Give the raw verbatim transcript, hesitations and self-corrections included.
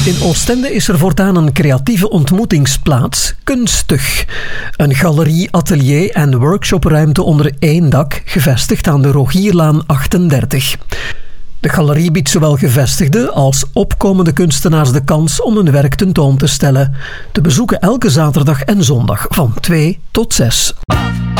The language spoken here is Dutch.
In Oostende is er voortaan een creatieve ontmoetingsplaats, Kunstig. Een galerie, atelier en workshopruimte onder één dak, gevestigd aan de Rogierlaan achtendertig. De galerie biedt zowel gevestigde als opkomende kunstenaars de kans om hun werk tentoon te stellen. Te bezoeken elke zaterdag en zondag van twee tot zes.